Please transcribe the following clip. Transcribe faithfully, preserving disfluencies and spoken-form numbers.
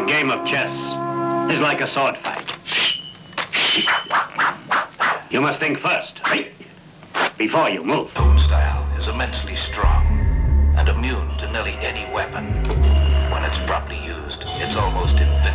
A game of chess is like a sword fight. You must think first, before you move. Own style is immensely strong and immune to nearly any weapon. When it's properly used, it's almost invincible.